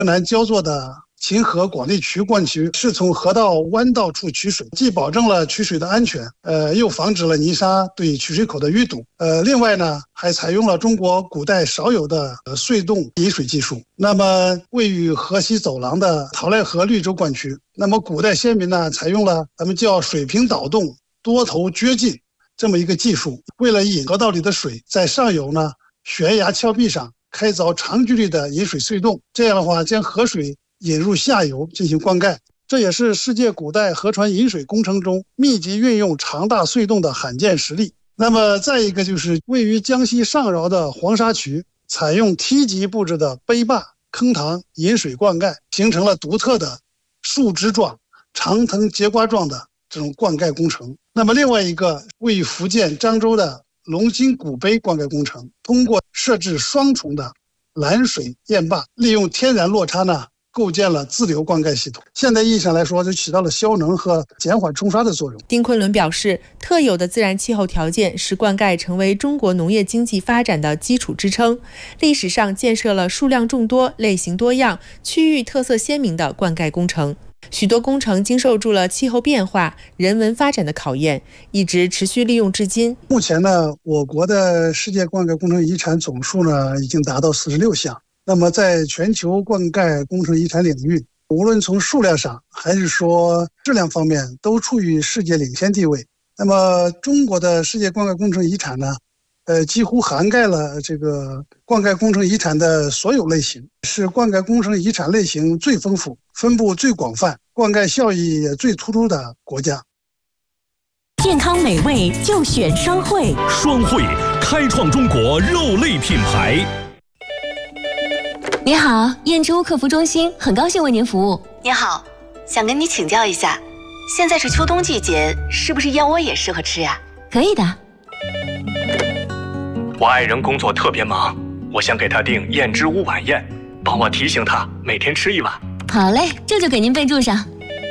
南焦作的秦河广地渠灌渠是从河道弯道处取水，既保证了取水的安全，又防止了泥沙对取水口的淤堵。另外呢，还采用了中国古代少有的隧洞引水技术。那么位于河西走廊的桃赖河绿洲灌渠，那么古代先民呢，采用了咱们叫水平导洞、多头掘进这么一个技术，为了引河道里的水，在上游呢悬崖峭壁上开凿长距离的引水隧洞，这样的话将河水引入下游进行灌溉，这也是世界古代河船引水工程中密集运用长大隧洞的罕见实例。那么再一个就是位于江西上饶的黄沙渠，采用梯级布置的碑坝、坑塘引水灌溉，形成了独特的树枝状、长藤节瓜状的这种灌溉工程。那么另外一个位于福建漳州的龙兴古碑灌溉工程，通过设置双重的拦水堰坝，利用天然落差呢，构建了自流灌溉系统。现代意义上来说，就起到了消能和减缓冲刷的作用。 丁昆仑表示，特有的自然气候条件使灌溉成为中国农业经济发展的基础支撑。历史上建设了数量众多、类型多样、区域特色鲜明的灌溉工程。许多工程经受住了气候变化、人文发展的考验，一直持续利用至今。 目前呢，我国的世界灌溉工程遗产总数呢，已经达到46项。那么在全球灌溉工程遗产领域，无论从数量上还是说质量方面，都处于世界领先地位。那么中国的世界灌溉工程遗产呢，几乎涵盖了这个灌溉工程遗产的所有类型，是灌溉工程遗产类型最丰富、分布最广泛、灌溉效益也最突出的国家。 健康美味就选双汇， 双汇开创中国肉类品牌。 你好，燕之屋客服中心，很高兴为您服务。 你好，想跟你请教一下，现在是秋冬季节，是不是燕窝也适合吃呀？ 可以的。 我爱人工作特别忙，我想给他订燕之屋晚宴，帮我提醒他每天吃一碗。 好嘞，这就给您备注上。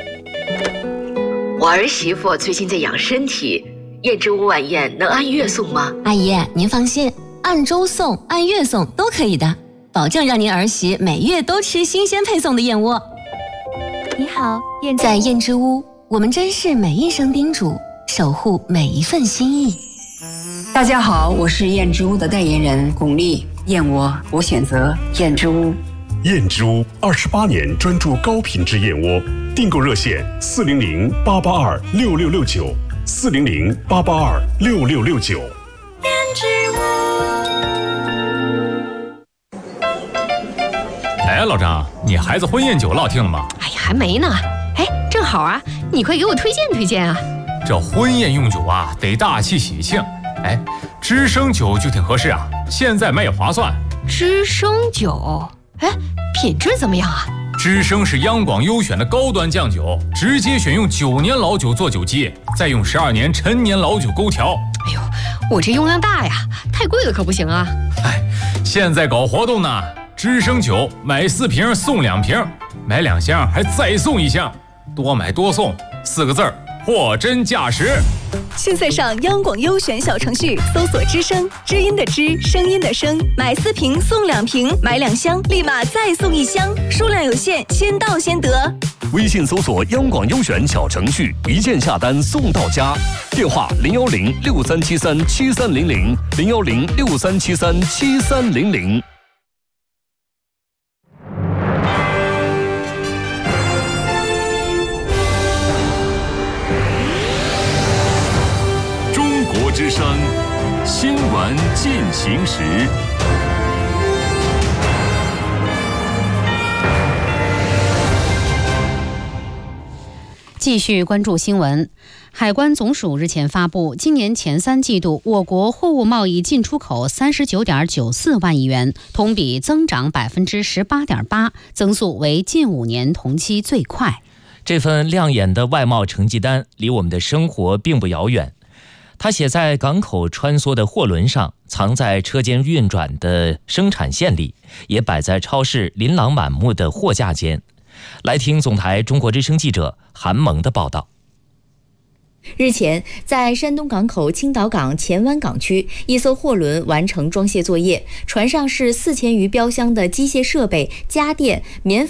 我儿媳妇最近在养身体，燕之屋晚宴能按月送吗？ 阿姨，您放心，按周送、按月送都可以的，保证让您儿媳每月都吃新鲜配送的燕窝。 你好， 在燕之屋，我们珍视每一声叮嘱，守护每一份心意。 大家好，我是燕之屋的代言人巩俐，燕窝我选择燕之屋。 燕之屋28年专注高品质燕窝，订购热线400-882-6669，400-882-6669。 燕之屋。 哎，老张，你孩子婚宴酒落定了吗？ 哎呀，还没呢。哎，正好啊，你快给我推荐推荐啊。 这婚宴用酒啊，得大气喜庆。哎，知生酒就挺合适啊，现在卖也划算。 知生酒，哎，品质怎么样啊？ 知生是央广优选的高端酱酒，直接选用9年老酒做酒基，再用12年陈年老酒勾调。 哎呦，我这用量大呀，太贵了可不行啊。 哎，现在搞活动呢，知生酒买4瓶送2瓶，买2箱还再送1箱，多买多送，4个字儿，货真价实。 现在上央广优选小程序搜索知声，知音的知，声音的声，买4瓶送2瓶，买2箱立马再送1箱，数量有限，先到先得。 微信搜索央广优选小程序，一键下单送到家。电话010-6373-7300，010-6373-7300。之声新闻进行时， 继续关注新闻。海关总署日前发布，今年前3季度我国货物贸易进出口39.94万亿元，同比增长18.8%，增速为近5年同期最快。 这份亮眼的外贸成绩单离我们的生活并不遥远。它写在港口穿梭的货轮上，藏在车间运转的生产线里，也摆在超市琳琅满目的货架间。来听总台中国之声记者韩萌的报道。 日前，在山东港口青岛港前湾港区，一艘货轮完成装卸作业，船上是4000余标箱的机械设备、家电、棉